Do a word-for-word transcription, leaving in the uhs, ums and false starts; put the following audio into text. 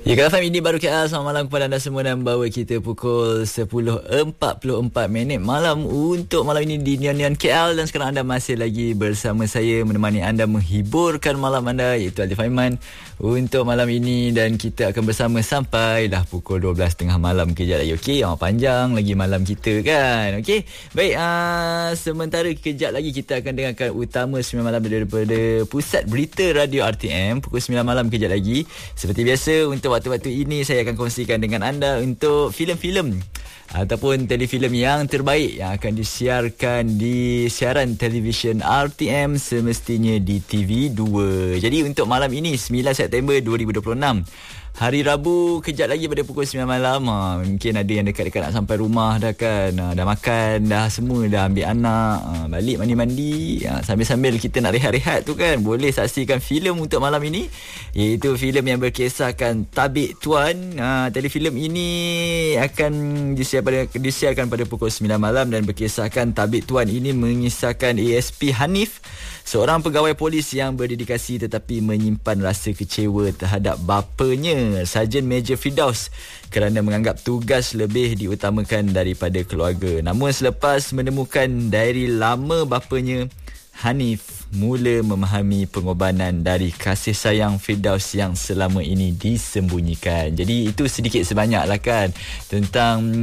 Ya, K F M ini baru K L. Selamat malam kepada anda semua dan bawa kita pukul sepuluh empat puluh empat minit malam untuk malam ini di Neon Neon K L. Dan sekarang anda masih lagi bersama saya menemani anda menghiburkan malam anda, iaitu Alif Aiman untuk malam ini. Dan kita akan bersama sampai dah pukul dua belas tiga puluh malam kejap lagi. Okey, oh, panjang lagi malam kita kan. Okey, baik, uh, sementara kejap lagi kita akan dengarkan utama sembilan malam daripada Pusat Berita Radio R T M pukul sembilan malam kejap lagi. Seperti biasa, untuk waktu-waktu ini saya akan kongsikan dengan anda untuk filem-filem ataupun telefilm yang terbaik yang akan disiarkan di siaran televisyen R T M, semestinya di T V dua. Jadi untuk malam ini sembilan September dua ribu dua puluh enam, hari Rabu, kejap lagi pada pukul sembilan malam. Ha, mungkin ada yang dekat-dekat nak sampai rumah dah kan. Ha, dah makan, dah semua, dah ambil anak, ha, balik mandi-mandi. Ha, sambil-sambil kita nak rehat-rehat tu kan, boleh saksikan filem untuk malam ini, iaitu filem yang berkisahkan Tabik Tuan. Ha, telefilm ini akan disiar pada, disiarkan pada pukul sembilan malam dan berkisahkan Tabik Tuan ini mengisahkan A S P Hanif, seorang pegawai polis yang berdedikasi tetapi menyimpan rasa kecewa terhadap bapanya, Sarjan Major Firdaus, kerana menganggap tugas lebih diutamakan daripada keluarga. Namun selepas menemukan diary lama bapanya, Hanif mula memahami pengorbanan dari kasih sayang Firdaus yang selama ini disembunyikan. Jadi itu sedikit sebanyak lah kan tentang